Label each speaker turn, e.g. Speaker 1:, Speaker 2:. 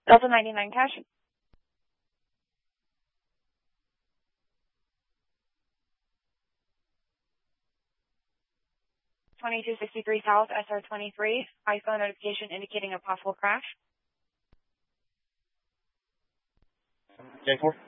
Speaker 1: Delta 99 cash. 2263 South, SR23. iPhone notification indicating a possible crash.
Speaker 2: J4.